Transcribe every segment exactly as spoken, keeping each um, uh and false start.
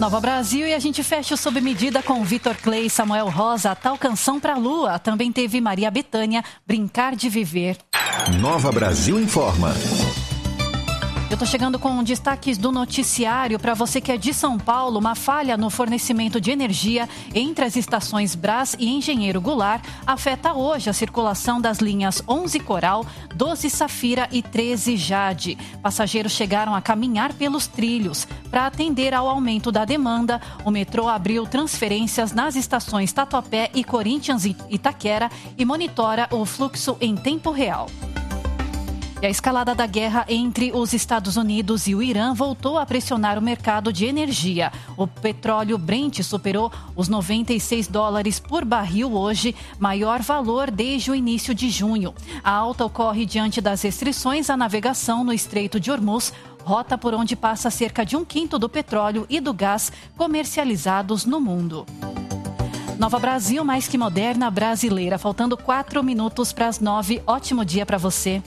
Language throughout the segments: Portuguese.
Nova Brasil, e a gente fecha o Sob Medida com Vitor Clay e Samuel Rosa, Tal Canção pra Lua. Também teve Maria Bethânia, Brincar de Viver. Nova Brasil informa. Eu tô chegando com destaques do noticiário para você que é de São Paulo. Uma falha no fornecimento de energia entre as estações Brás e Engenheiro Goulart afeta hoje a circulação das linhas onze Coral, doze Safira e treze Jade. Passageiros chegaram a caminhar pelos trilhos. Para atender ao aumento da demanda, o metrô abriu transferências nas estações Tatuapé e Corinthians e Itaquera e monitora o fluxo em tempo real. E a escalada da guerra entre os Estados Unidos e o Irã voltou a pressionar o mercado de energia. O petróleo Brent superou os noventa e seis dólares por barril hoje, maior valor desde o início de junho. A alta ocorre diante das restrições à navegação no Estreito de Hormuz, rota por onde passa cerca de um quinto do petróleo e do gás comercializados no mundo. Nova Brasil, mais que moderna, brasileira. Faltando quatro minutos para as nove. Ótimo dia para você.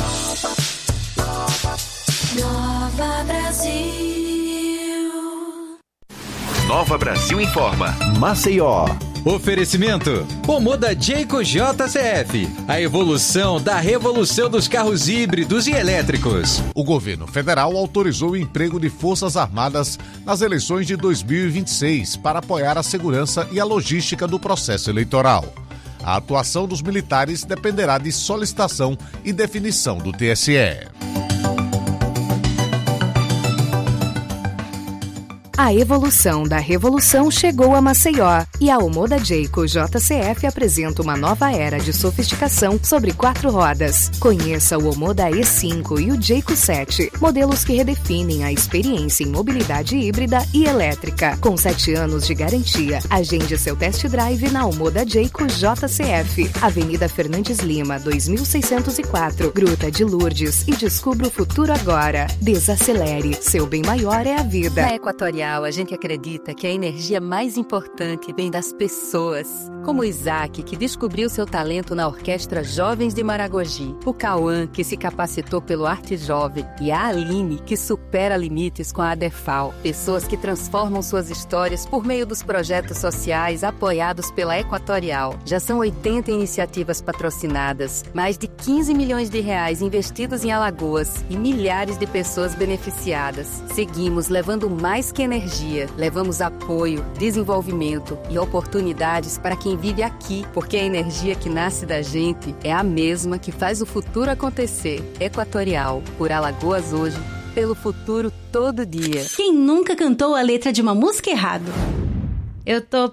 Nova Brasil. Nova Brasil informa. Maceió. Oferecimento: Omoda Jayco J C F, a evolução da revolução dos carros híbridos e elétricos. O governo federal autorizou o emprego de Forças Armadas nas eleições de dois mil e vinte e seis para apoiar a segurança e a logística do processo eleitoral. A atuação dos militares dependerá de solicitação e definição do T S E. A evolução da revolução chegou a Maceió e a Omoda Jayco J C F apresenta uma nova era de sofisticação sobre quatro rodas. Conheça o Omoda E cinco e o Jayco sete, modelos que redefinem a experiência em mobilidade híbrida e elétrica. Com sete anos de garantia, agende seu test drive na Omoda Jayco J C F, Avenida Fernandes Lima, dois mil seiscentos e quatro, Gruta de Lourdes, e descubra o futuro agora. Desacelere, seu bem maior é a vida. Na Equatorial, a gente acredita que a energia mais importante vem das pessoas. Como o Isaac, que descobriu seu talento na Orquestra Jovens de Maragogi. O Cauã, que se capacitou pelo Arte Jovem. E a Aline, que supera limites com a ADEFAL. Pessoas que transformam suas histórias por meio dos projetos sociais apoiados pela Equatorial. Já são oitenta iniciativas patrocinadas, mais de quinze milhões de reais investidos em Alagoas e milhares de pessoas beneficiadas. Seguimos levando mais que energia, levamos apoio, desenvolvimento e oportunidades para quem vive aqui, porque a energia que nasce da gente é a mesma que faz o futuro acontecer. Equatorial, por Alagoas hoje, pelo futuro todo dia. Quem nunca cantou a letra de uma música errado? Eu tô